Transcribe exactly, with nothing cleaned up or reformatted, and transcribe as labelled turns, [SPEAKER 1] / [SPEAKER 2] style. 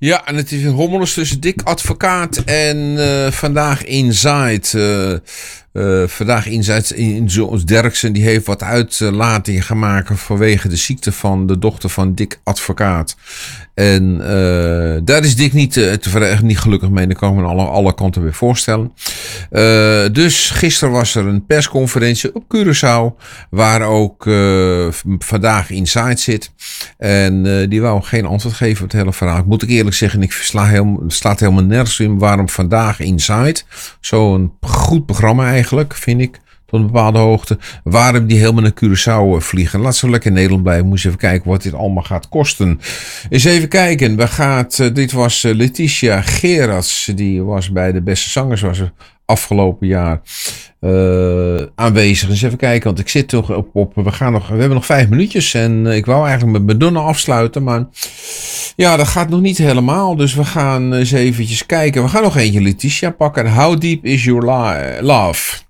[SPEAKER 1] Ja, en het is een hommeles tussen Dick Advocaat en uh, Vandaag Inside. Uh, uh, Vandaag Inside in Zoals Derksen, die heeft wat uitlatingen gemaakt vanwege de ziekte van de dochter van Dick Advocaat. En uh, daar is Dick niet, uh, te, niet gelukkig mee. Daar kan ik me alle, alle kanten weer voorstellen. Uh, dus gisteren was er een persconferentie op Curaçao. Waar ook uh, Vandaag Inside zit. En uh, die wou geen antwoord geven op het hele verhaal. Moet ik eerlijk zeggen, ik sla helemaal, slaat helemaal nergens in waarom Vandaag Inside. Zo'n goed programma eigenlijk, vind ik. Tot een bepaalde hoogte. Waarom die helemaal naar Curaçao vliegen. Laat ze lekker in Nederland blijven. Moest even kijken wat dit allemaal gaat kosten. Eens even kijken. We gaat, uh, dit was uh, Letitia Gerards. Die was bij de Beste Zangers. Was er afgelopen jaar uh, aanwezig. Eens even kijken. Want ik zit toch op. op we, gaan nog, we hebben nog vijf minuutjes. En uh, ik wou eigenlijk met Madonna afsluiten. Maar ja, dat gaat nog niet helemaal. Dus we gaan eens eventjes kijken. We gaan nog eentje Letitia pakken. How deep is your love?